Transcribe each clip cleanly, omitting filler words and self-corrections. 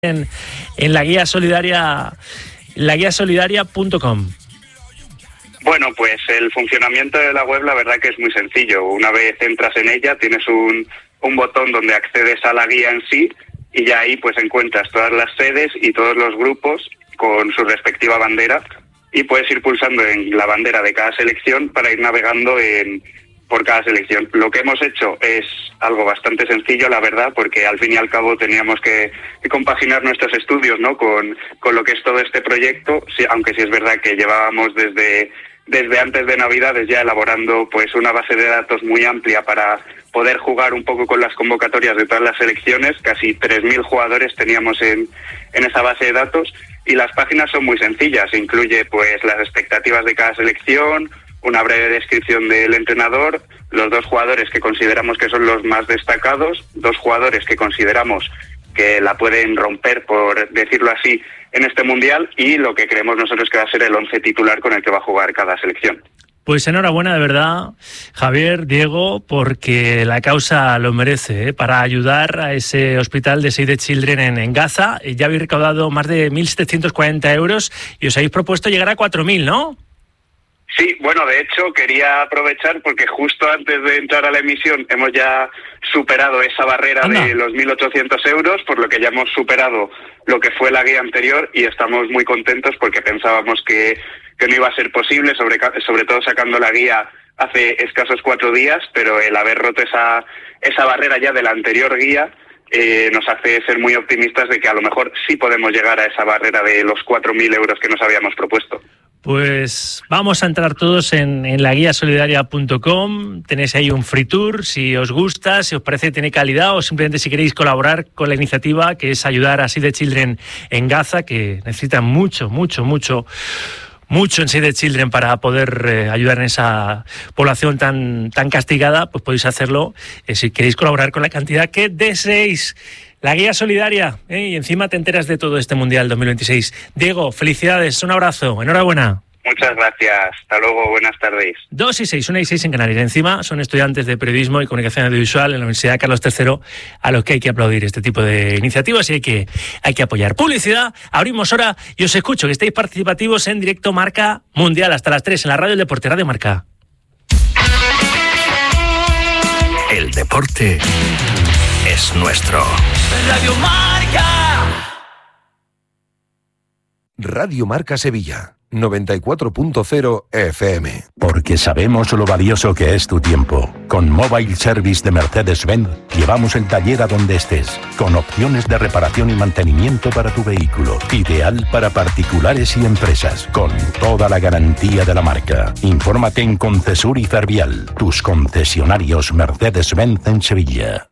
en la guía solidaria, laguiasolidaria.com. Bueno, pues el funcionamiento de la web la verdad que es muy sencillo. Una vez entras en ella tienes un botón donde accedes a la guía en sí y ya ahí pues encuentras todas las sedes y todos los grupos con su respectiva bandera y puedes ir pulsando en la bandera de cada selección para ir navegando por cada selección. Lo que hemos hecho es algo bastante sencillo, la verdad, porque al fin y al cabo teníamos que compaginar nuestros estudios, ¿no? con lo que es todo este proyecto, sí, aunque sí es verdad que llevábamos desde antes de Navidades ya elaborando pues una base de datos muy amplia para poder jugar un poco con las convocatorias de todas las selecciones. Casi 3.000 jugadores teníamos en esa base de datos y las páginas son muy sencillas. Incluye pues las expectativas de cada selección, una breve descripción del entrenador, los 2 jugadores que consideramos que son los más destacados, 2 jugadores que consideramos que la pueden romper, por decirlo así, en este Mundial y lo que creemos nosotros que va a ser el 11 titular con el que va a jugar cada selección. Pues enhorabuena de verdad, Javier, Diego, porque la causa lo merece, ¿eh? Para ayudar a ese hospital de Save the Children en Gaza. Ya habéis recaudado más de 1.740 euros y os habéis propuesto llegar a 4.000, ¿no? Sí, bueno, de hecho quería aprovechar porque justo antes de entrar a la emisión hemos ya superado esa barrera de los 1.800 euros, por lo que ya hemos superado lo que fue la guía anterior y estamos muy contentos porque pensábamos que no iba a ser posible, sobre todo sacando la guía hace escasos 4 días, pero el haber roto esa barrera ya de la anterior guía nos hace ser muy optimistas de que a lo mejor sí podemos llegar a esa barrera de los 4.000 euros que nos habíamos propuesto. Pues vamos a entrar todos en laguiasolidaria.com. Tenéis ahí un free tour, si os gusta, si os parece que tiene calidad o simplemente si queréis colaborar con la iniciativa que es ayudar a Save the Children en Gaza, que necesitan mucho en Save the Children para poder ayudar en esa población tan castigada. Pues podéis hacerlo si queréis colaborar con la cantidad que deseéis. La guía solidaria, y encima te enteras de todo este Mundial 2026. Diego, felicidades, un abrazo, enhorabuena. Muchas gracias, hasta luego, buenas tardes. 2:06, 1:06 en Canarias. Encima son estudiantes de periodismo y comunicación audiovisual en la Universidad Carlos III, a los que hay que aplaudir este tipo de iniciativas y hay que apoyar. Publicidad, abrimos hora y os escucho que estáis participativos en directo Marca Mundial hasta las 3 en la radio del Deporte, Radio Marca. El deporte es nuestro. Radio Marca. Radio Marca Sevilla, 94.0 FM. Porque sabemos lo valioso que es tu tiempo. Con Mobile Service de Mercedes-Benz llevamos el taller a donde estés, con opciones de reparación y mantenimiento para tu vehículo. Ideal para particulares y empresas, con toda la garantía de la marca. Infórmate en Concesur y Fervial, tus concesionarios Mercedes-Benz en Sevilla.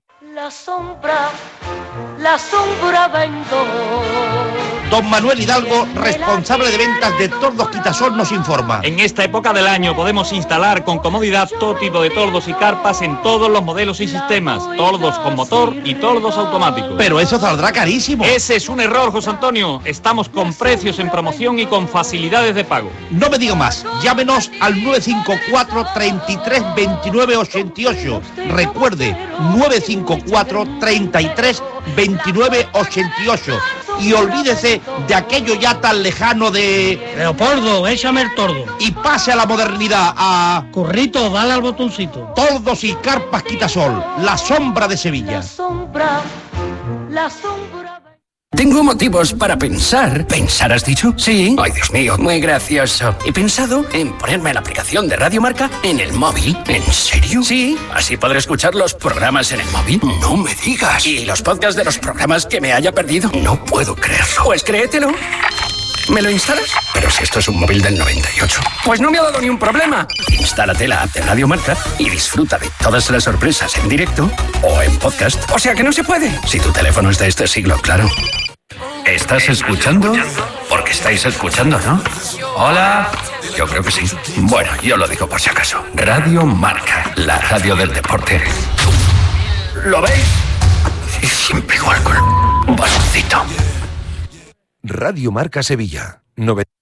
La sombra vendo. Don Manuel Hidalgo, responsable de ventas de Tordos Quitasol, nos informa. En esta época del año podemos instalar con comodidad todo tipo de tordos y carpas en todos los modelos y sistemas. Tordos con motor y tordos automáticos. Pero eso saldrá carísimo. Ese es un error, José Antonio. Estamos con precios en promoción y con facilidades de pago. No me diga más. Llámenos al 954 33 29 88. Recuerde, 954 33 29 88. Y olvídese de aquello ya tan lejano de... Leopoldo, échame el tordo. Y pase a la modernidad, a... Corrito, dale al botoncito. Tordos y carpas Quitasol, la sombra de Sevilla. La sombra... Tengo motivos para pensar. ¿Pensar has dicho? Sí. Ay, Dios mío, muy gracioso. He pensado en ponerme la aplicación de Radio Marca en el móvil. ¿En serio? Sí. Así podré escuchar los programas en el móvil. No me digas. Y los podcasts de los programas que me haya perdido. No puedo creerlo. Pues créetelo. ¿Me lo instalas? Pero si esto es un móvil del 98. Pues no me ha dado ni un problema. Instálate la app de Radio Marca y disfruta de todas las sorpresas en directo o en podcast. O sea que no se puede. Si tu teléfono es de este siglo, claro. ¿Estás escuchando? Porque estáis escuchando, ¿no? Hola. Yo creo que sí. Bueno, yo lo digo por si acaso. Radio Marca, la radio del deporte. ¿Lo veis? Y siempre igual con el baloncito. Radio Marca Sevilla, 90.